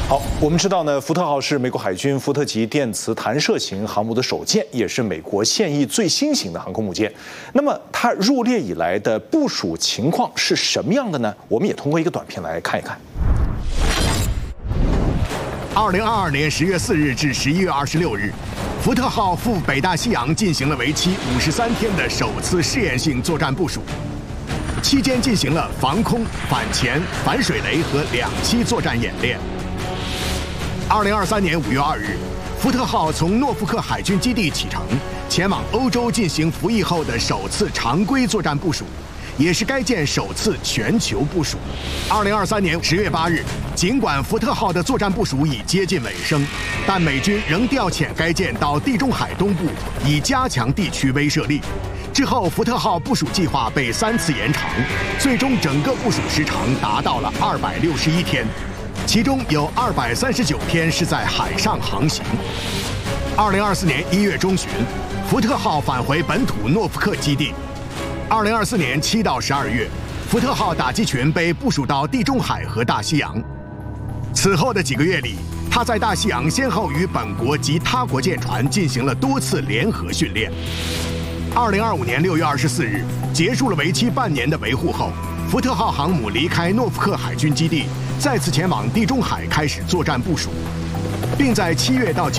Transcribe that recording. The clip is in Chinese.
好，我们知道呢，福特号是美国海军福特级电磁弹射型航母的首舰，也是美国现役最新型的航空母舰。那么它入列以来的部署情况是什么样的呢？我们也通过一个短片来看一看。 2022年10月4日至11月26日，福特号赴北大西洋进行了为期53天的首次试验性作战部署，期间进行了防空、反潜、反水雷和2栖作战演练。2023年5月2日，福特号从诺福克海军基地启程，前往欧洲进行服役后的首次常规作战部署，也是该舰首次全球部署。2023年10月8日，尽管福特号的作战部署已接近尾声，但美军仍调遣该舰到地中海东部，以加强地区威慑力。之后，福特号部署计划被3次延长，最终整个部署时长达到了261天。其中有239天是在海上航行。2024年1月中旬，福特号返回本土诺福克基地。2024年7到12月，福特号打击群被部署到地中海和大西洋。此后的几个月里，它在大西洋先后与本国及他国舰船进行了多次联合训练。2025年6月24日，结束了为期半年的维护后，福特号航母离开诺福克海军基地，再次前往地中海开始作战部署，并在7月到9